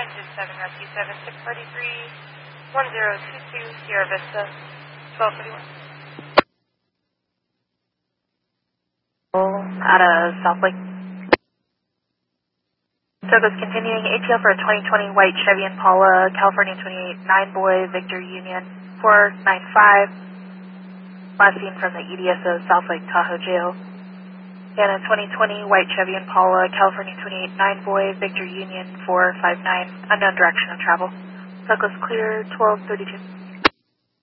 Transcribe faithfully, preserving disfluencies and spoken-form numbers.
Exit seven, Rescue seven, six forty-three, one zero two two, Sierra Vista, twelve thirty-one. Out of South Lake. Togo's continuing A T L for a twenty twenty white Chevy Impala, California twenty-eight, nine boy, Victor Union, four nine five. Last seen from the E D S of South Lake Tahoe Jail. And a twenty twenty white Chevy Impala, California twenty-eight, nine boy, Victor Union, four five nine, unknown direction of travel. Togo's clear, twelve thirty-two.